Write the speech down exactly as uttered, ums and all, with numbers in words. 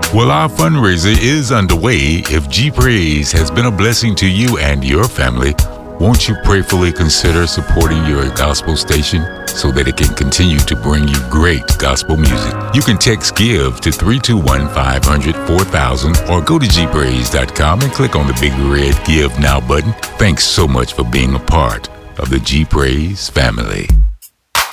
Well, our fundraiser is underway. If G Praise has been a blessing to you and your family, won't you prayerfully consider supporting your gospel station so that it can continue to bring you great gospel music? You can text GIVE to three two one, five hundred, four thousand or go to g praise dot com and click on the big red Give Now button. Thanks so much for being a part of the G Praise family.